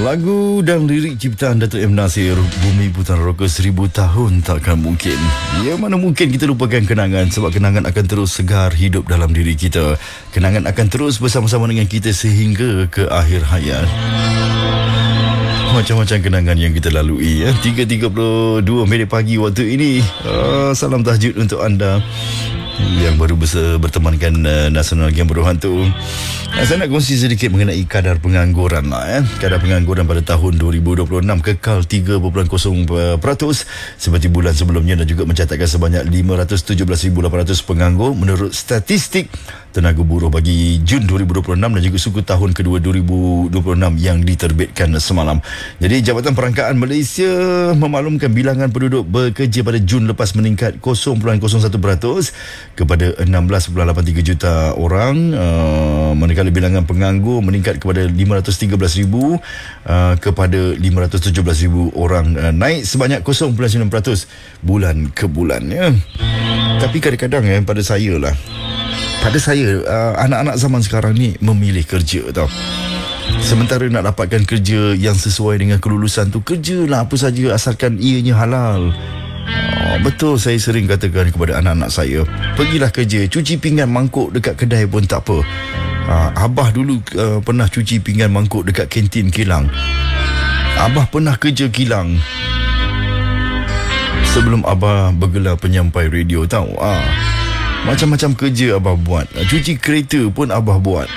Lagu dan lirik ciptaan Datuk M. Nasir, Bumi Butan Roka 1000 tahun takkan mungkin. Ya, mana mungkin kita lupakan kenangan, sebab kenangan akan terus segar hidup dalam diri kita. Kenangan akan terus bersama-sama dengan kita sehingga ke akhir hayat. Macam-macam kenangan yang kita lalui. 3.32 minit pagi waktu ini. Salam tahajud untuk anda yang baru bertemankan Nasional Game Berhantu. Saya nak kongsi sedikit mengenai kadar pengangguran lah. Kadar pengangguran pada tahun 2026 kekal 3.0% seperti bulan sebelumnya, dan juga mencatatkan sebanyak 517,800 penganggur menurut statistik tenaga buruh bagi Jun 2026 dan juga suku tahun kedua 2026 yang diterbitkan semalam. Jadi Jabatan Perangkaan Malaysia memaklumkan bilangan penduduk bekerja pada Jun lepas meningkat 0.01% kepada 16.83 juta orang, manakala bilangan penganggur meningkat kepada 513,000 kepada 517,000 orang, naik sebanyak 0.9% bulan ke bulan ya. Tapi kadang-kadang pada saya, anak-anak zaman sekarang ni memilih kerja tau. Sementara nak dapatkan kerja yang sesuai dengan kelulusan tu, kerjalah apa saja asalkan ianya halal. Betul, saya sering katakan kepada anak-anak saya, pergilah kerja, cuci pinggan mangkuk dekat kedai pun tak apa. Abah dulu pernah cuci pinggan mangkuk dekat kantin kilang. Abah pernah kerja kilang sebelum abah bergelar penyampai radio tau. Macam-macam kerja abah buat. Cuci kereta pun abah buat.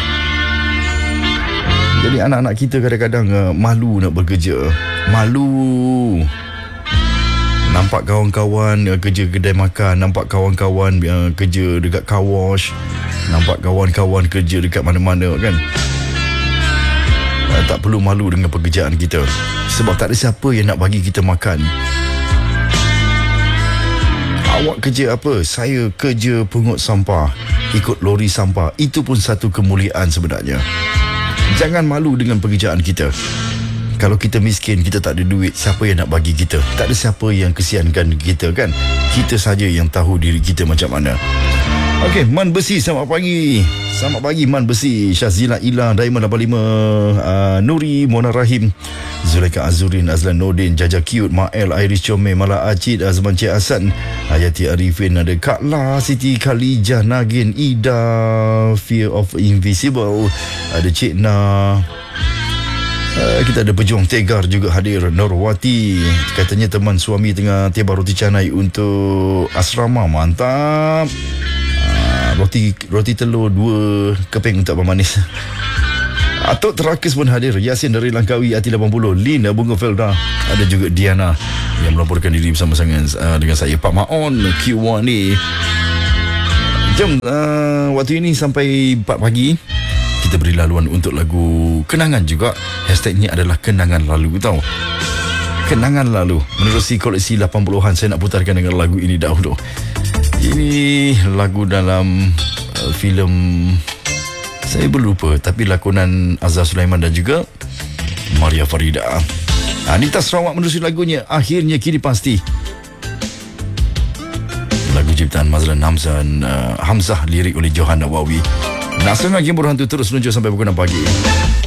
Jadi anak-anak kita kadang-kadang malu nak bekerja. Malu. Nampak kawan-kawan kerja kedai makan, nampak kawan-kawan kerja dekat car wash, nampak kawan-kawan kerja dekat mana-mana kan. Tak perlu malu dengan pekerjaan kita, sebab tak ada siapa yang nak bagi kita makan. Awak kerja apa? Saya kerja pungut sampah, ikut lori sampah. Itu pun satu kemuliaan sebenarnya. Jangan malu dengan pekerjaan kita. Kalau kita miskin, kita tak ada duit, siapa yang nak bagi kita? Tak ada siapa yang kesiankan kita kan? Kita saja yang tahu diri kita macam mana. Okey, Man Besi, selamat pagi. Selamat pagi Man Besi. Syazila Ila, Diamond 85, Nuri, Mona Rahim, Zulaika Azurin, Azlan Nordin, Jaja Cute, Mael, Iris Chome, Mala Acid, Azman Cik Hasan, Hayati Arifin, ada Kak La, Siti Khalijah, Nagin, Ida, Fear of Invisible, ada Cik Na. Kita ada Pejuang Tegar juga hadir, Norwati, katanya teman suami tengah tebar roti canai untuk asrama. Mantap. Roti telur 2 keping untuk Abang Manis. Atuk Terakis pun hadir, Yasin dari Langkawi, Ati 80, Lina Bunga Felda, ada juga Diana yang melaporkan diri bersama-sama dengan saya, Pak Maon Q1 ni. Jom waktu ini sampai 4 pagi kita beri laluan untuk lagu kenangan juga. Hashtagnya adalah kenangan lalu tau. Kenangan lalu menerusi koleksi 80-an. Saya nak putarkan dengan lagu ini dahulu. Ini lagu dalam filem, saya berlupa, tapi lakonan Azhar Sulaiman dan juga Maria Farida. Anita Sarawak menerusi lagunya Akhirnya Kini Pasti. Lagu ciptaan Mazlan Hamzah, lirik oleh Johan Nawawi. Nasional Game Berhantu terus luncur sampai pukul 6 pagi.